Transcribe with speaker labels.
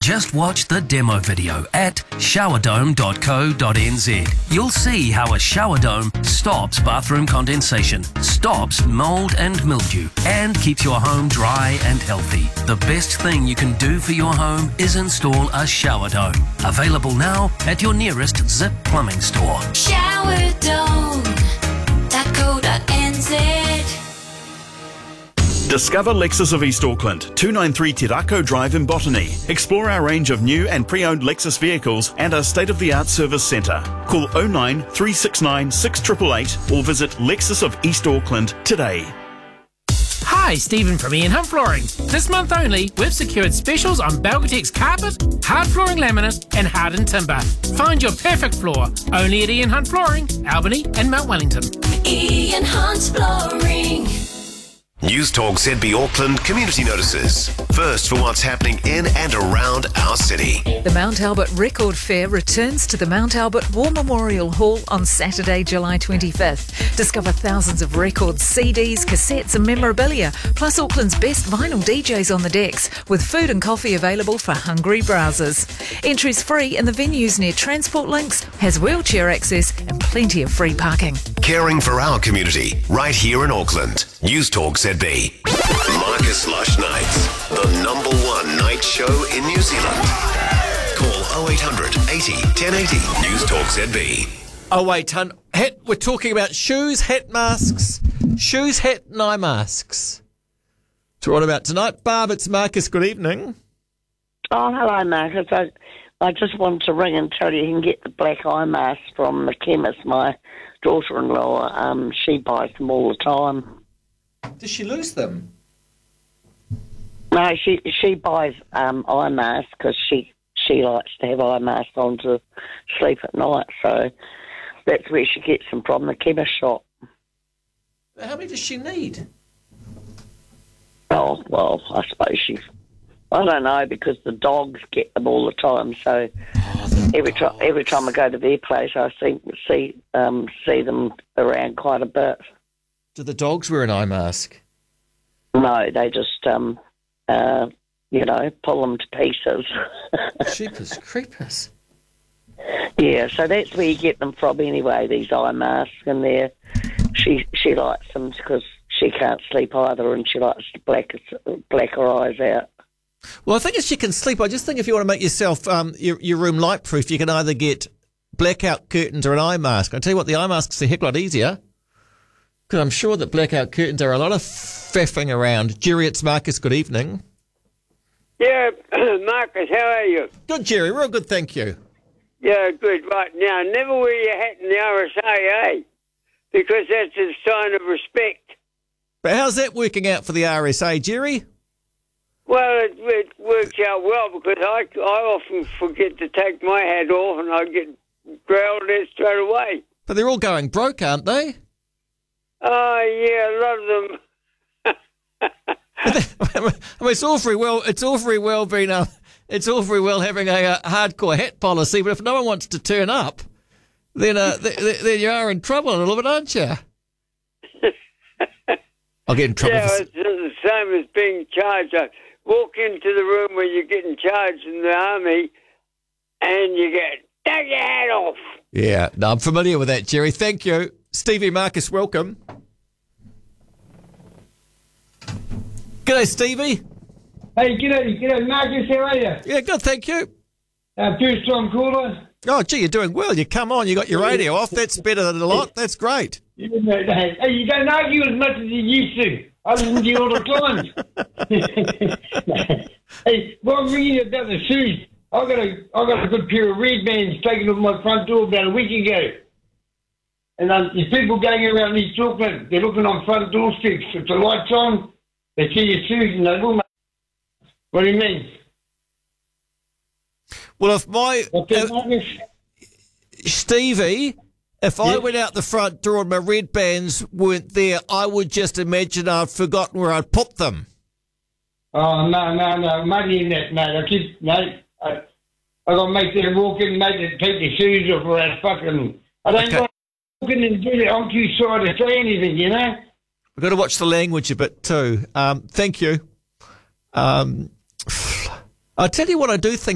Speaker 1: Just watch the demo video at showerdome.co.nz. You'll see how a shower dome stops bathroom condensation, stops mold and mildew, and keeps your home dry and healthy. The best thing you can do for your home is install a shower dome. Available now at your nearest Zip Plumbing store.
Speaker 2: Showerdome.co.nz.
Speaker 3: Discover Lexus of East Auckland, 293 Te Rako Drive in Botany. Explore our range of new and pre-owned Lexus vehicles and our state-of-the-art service centre. Call 09 369 6888 or visit Lexus of East Auckland today.
Speaker 4: Hi, Stephen from Ian Hunt Flooring. This month only, we've secured specials on Belgatex carpet, hard flooring laminate and hardened timber. Find your perfect floor only at Ian Hunt Flooring, Albany and Mount Wellington.
Speaker 2: Ian Hunt Flooring.
Speaker 5: News Talk ZB Auckland community notices. First for what's happening in and around our city.
Speaker 6: The Mount Albert Record Fair returns to the Mount Albert War Memorial Hall on Saturday, July 25th. Discover thousands of records, CDs, cassettes and memorabilia, plus Auckland's best vinyl DJs on the decks, with food and coffee available for hungry browsers. Entry's free and the venue's near Transport Links, has wheelchair access and plenty of free parking.
Speaker 5: Caring for our community, right here in Auckland. News Talk ZB. Marcus Lush Nights, the number one night show in New Zealand. Call 0800 80 1080. News Talk ZB.
Speaker 7: Oh, wait, hun. We're talking about shoes, hat masks. Shoes, hat and eye masks. That's what about tonight. Barb, it's Marcus. Good evening.
Speaker 8: Oh, hello, Marcus. I just wanted to ring and tell you can get the black eye mask from the chemist. My daughter-in-law, she buys them all the time.
Speaker 7: Does she lose them?
Speaker 8: No, she buys eye masks because she likes to have eye masks on to sleep at night. So that's where she gets them from, the chemist shop.
Speaker 7: How many does she need?
Speaker 8: Oh, well, I suppose I don't know, because the dogs get them all the time. So every time I go to their place, I see them around quite a bit.
Speaker 7: Do the dogs wear an eye mask?
Speaker 8: No, they just, pull them to pieces.
Speaker 7: Jeepers creepers.
Speaker 8: Yeah, so that's where you get them from anyway, these eye masks. And she likes them because she can't sleep either, and she likes to black her eyes out.
Speaker 7: Well, I think if she can sleep, I just think if you want to make yourself your room light-proof, you can either get blackout curtains or an eye mask. I tell you what, the eye mask's a heck lot easier, because I'm sure that blackout curtains are a lot of faffing around. Jerry, it's Marcus. Good evening.
Speaker 9: Yeah, Marcus, how are you?
Speaker 7: Good, Jerry. Real good, thank you.
Speaker 9: Yeah, good. Right, now, never wear your hat in the RSA, because that's a sign of respect.
Speaker 7: But how's that working out for the RSA, Jerry?
Speaker 9: Well, it works out well, because I often forget to take my hat off and I get growled at straight away.
Speaker 7: But they're all going broke, aren't they?
Speaker 9: Oh, yeah, a lot of them.
Speaker 7: I mean, it's all very well having a hardcore hat policy, but if no one wants to turn up, then you are in trouble a little bit, aren't you? I'll get in trouble.
Speaker 9: Yeah, it's the same as being charged. I walk into the room where you're getting charged in the army, and you get, take your hat off.
Speaker 7: Yeah, no, I'm familiar with that, Jerry. Thank you. Stevie Marcus, welcome. G'day, Stevie.
Speaker 10: Hey, g'day, Marcus, how are you?
Speaker 7: Yeah, good, thank you.
Speaker 10: First time caller.
Speaker 7: Oh, gee, you're doing well. You come on, you got your radio off. That's better than a lot. That's great.
Speaker 10: Hey, you don't argue as much as you used to. I listen to you all the time. Hey, well, I'm ringing you about the shoes. I got a good pair of Red Bands taken off my front door about a week ago. And there's people going around East Auckland. They're looking on front doorsteps. If the light's on, they see your shoes and they will. What do you mean?
Speaker 7: Well, if Stevie, if I went out the front door and my Red Bands weren't there, I would just imagine I'd forgotten where I'd put them.
Speaker 10: Oh, no. Money in that, mate. I got to make them walk in, mate, and take the shoes off or I'd fucking... I don't want to walk in and do it. I'm too shy to say anything, you know?
Speaker 7: We've got to watch the language a bit too. Thank you. I'll tell you what I do think